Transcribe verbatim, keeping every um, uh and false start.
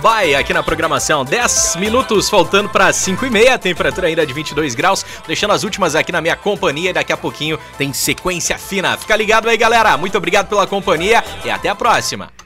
Vai aqui na programação, dez minutos faltando para cinco e meia, temperatura ainda de vinte e dois graus, deixando as últimas aqui na minha companhia e daqui a pouquinho tem sequência fina. Fica ligado aí, galera, muito obrigado pela companhia e até a próxima.